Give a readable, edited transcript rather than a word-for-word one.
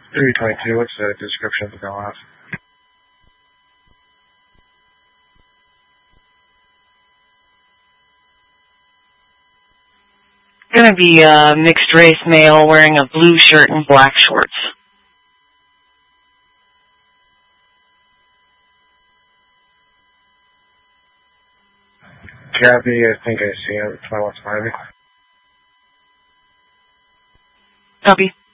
322, what's the description of the bell house? Gonna be a mixed race male wearing a blue shirt and black shorts. Gabby, I think I see him. If I want to find me. Copy.